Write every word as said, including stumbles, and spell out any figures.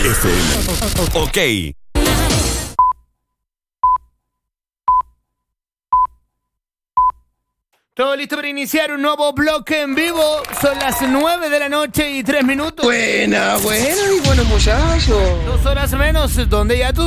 F M. Ok. Todo listo para iniciar un nuevo bloque en vivo. Son las nueve de la noche y tres minutos. Buena, buena y buenos muchachos. Dos horas menos, donde ya tú